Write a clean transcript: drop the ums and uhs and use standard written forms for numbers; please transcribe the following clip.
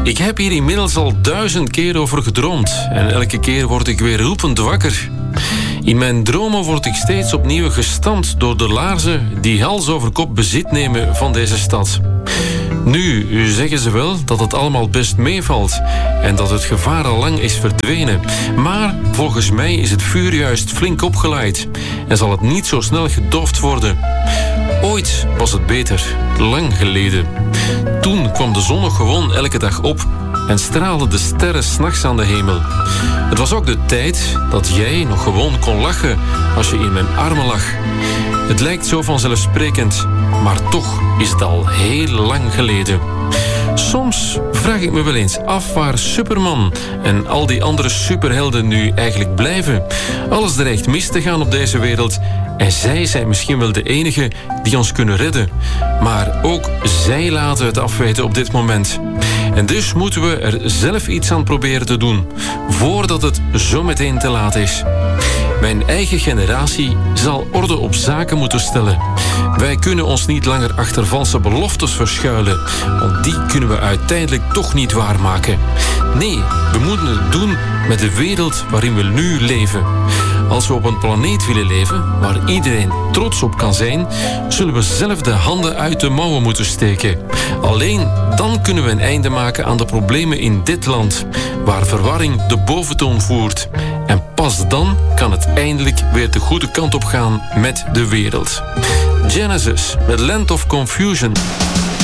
Ik heb hier inmiddels al 1000 keer over gedroomd en elke keer word ik weer roepend wakker. In mijn dromen word ik steeds opnieuw gestampt door de laarzen die hals over kop bezit nemen van deze stad. Nu zeggen ze wel dat het allemaal best meevalt en dat het gevaar al lang is verdwenen. Maar volgens mij is het vuur juist flink opgeleid en zal het niet zo snel gedoofd worden. Ooit was het beter, lang geleden. Toen kwam de zon nog gewoon elke dag op en straalden de sterren 's nachts aan de hemel. Het was ook de tijd dat jij nog gewoon kon lachen als je in mijn armen lag. Het lijkt zo vanzelfsprekend, maar toch is het al heel lang geleden. Soms vraag ik me wel eens af waar Superman en al die andere superhelden nu eigenlijk blijven. Alles dreigt mis te gaan op deze wereld en zij zijn misschien wel de enigen die ons kunnen redden. Maar ook zij laten het afweten op dit moment. En dus moeten we er zelf iets aan proberen te doen, voordat het zo meteen te laat is. Mijn eigen generatie zal orde op zaken moeten stellen. Wij kunnen ons niet langer achter valse beloftes verschuilen, want die kunnen we uiteindelijk toch niet waarmaken. Nee, we moeten het doen met de wereld waarin we nu leven. Als we op een planeet willen leven waar iedereen trots op kan zijn, zullen we zelf de handen uit de mouwen moeten steken. Alleen dan kunnen we een einde maken aan de problemen in dit land, waar verwarring de boventoon voert. En pas dan kan het eindelijk weer de goede kant op gaan met de wereld. Genesis met Land of Confusion.